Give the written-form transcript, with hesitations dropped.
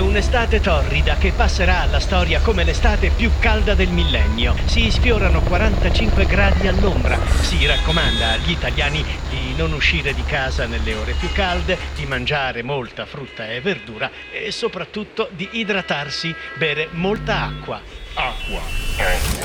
un'estate torrida che passerà alla storia come l'estate più calda del millennio. Si sfiorano 45 gradi all'ombra. Si raccomanda agli italiani di non uscire di casa nelle ore più calde, di mangiare molta frutta e verdura e soprattutto di idratarsi, bere molta acqua. Acqua.